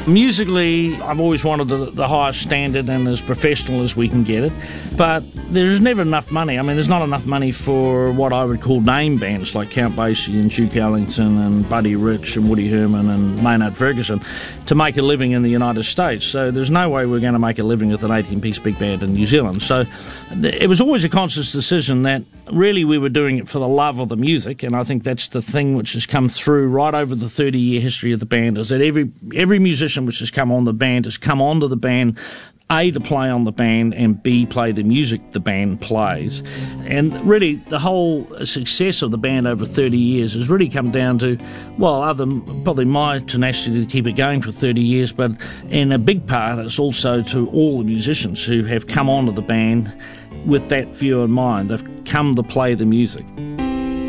Musically, I've always wanted the highest standard and as professional as we can get it, but there's never enough money. I mean, there's not enough money for what I would call name bands like Count Basie and Duke Ellington and Buddy Rich and Woody Herman and Maynard Ferguson to make a living in the United States. So there's no way we're going to make a living with an 18-piece big band in New Zealand. So it was always a conscious decision that really we were doing it for the love of the music, and I think that's the thing which has come through right over the 30-year history of the band, is that every musician which has come on the band has come onto the band, A, to play on the band, and B, play the music the band plays. And really, the whole success of the band over 30 years has really come down to, well, probably my tenacity to keep it going for 30 years, but in a big part, it's also to all the musicians who have come onto the band with that view in mind. They've come to play the music.